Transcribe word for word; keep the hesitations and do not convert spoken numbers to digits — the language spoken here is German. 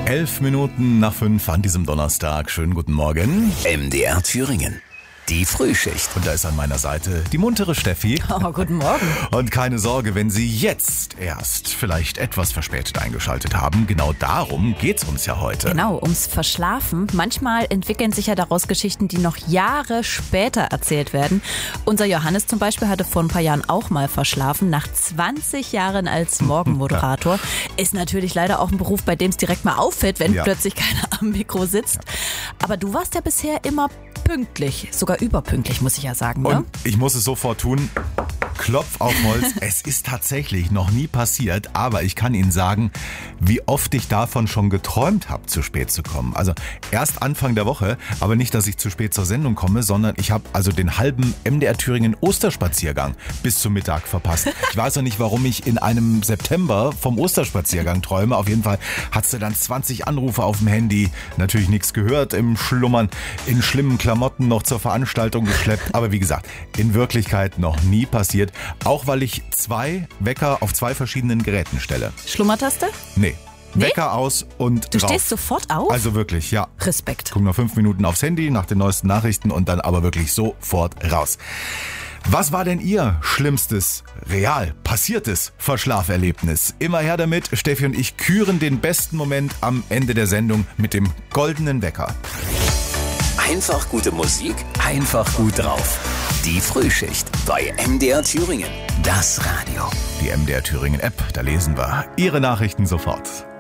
Elf Minuten nach fünf an diesem Donnerstag. Schönen guten Morgen. M D R Thüringen. Die Frühschicht. Und da ist an meiner Seite die muntere Steffi. Oh, guten Morgen. Und keine Sorge, wenn Sie jetzt erst vielleicht etwas verspätet eingeschaltet haben, genau darum geht's uns ja heute. Genau, ums Verschlafen. Manchmal entwickeln sich ja daraus Geschichten, die noch Jahre später erzählt werden. Unser Johannes zum Beispiel hatte vor ein paar Jahren auch mal verschlafen, nach zwanzig Jahren als Morgenmoderator. Ist natürlich leider auch ein Beruf, bei dem es direkt mal auffällt, wenn Ja. plötzlich keiner am Mikro sitzt. Aber du warst ja bisher immer pünktlich, sogar überpünktlich, muss ich ja sagen. Ne? Und ich muss es sofort tun. Klopf auf Holz. Es ist tatsächlich noch nie passiert, aber ich kann Ihnen sagen, wie oft ich davon schon geträumt habe, zu spät zu kommen. Also erst Anfang der Woche, aber nicht, dass ich zu spät zur Sendung komme, sondern ich habe also den halben M D R Thüringen Osterspaziergang bis zum Mittag verpasst. Ich weiß noch nicht, warum ich in einem September vom Osterspaziergang träume. Auf jeden Fall hattest du dann zwanzig Anrufe auf dem Handy, natürlich nichts gehört, im Schlummern, in schlimmen Klamotten noch zur Veranstaltung geschleppt. Aber wie gesagt, in Wirklichkeit noch nie passiert. Auch weil ich zwei Wecker auf zwei verschiedenen Geräten stelle. Schlummertaste? Nee. Nee? Wecker aus und Du drauf. stehst sofort auf? Also wirklich, ja. Respekt. Guck noch fünf Minuten aufs Handy nach den neuesten Nachrichten und dann aber wirklich sofort raus. Was war denn Ihr schlimmstes, real passiertes Verschlaferlebnis? Immer her damit. Steffi und ich küren den besten Moment am Ende der Sendung mit dem goldenen Wecker. Einfach gute Musik, einfach gut drauf. Die Frühschicht bei M D R Thüringen. Das Radio. Die M D R Thüringen App, da lesen wir Ihre Nachrichten sofort.